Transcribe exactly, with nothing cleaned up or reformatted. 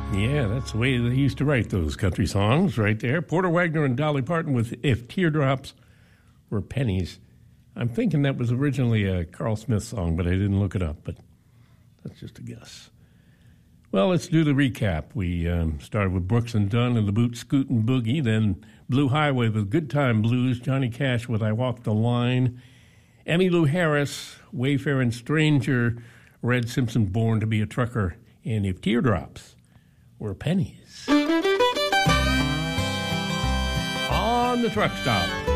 Yeah, that's the way they used to write those country songs right there. Porter Wagoner and Dolly Parton with If Teardrops Were Pennies. I'm thinking that was originally a Carl Smith song, but I didn't look it up, but that's just a guess. Well, let's do the recap. We um, started with Brooks and Dunn and the Boot Scootin' Boogie, then Blue Highway with Good Time Blues, Johnny Cash with I Walk the Line, Emmylou Harris, Wayfarin' Stranger, Red Simpson, Born to be a Trucker, and If Teardrops Were Pennies. On the truck stop.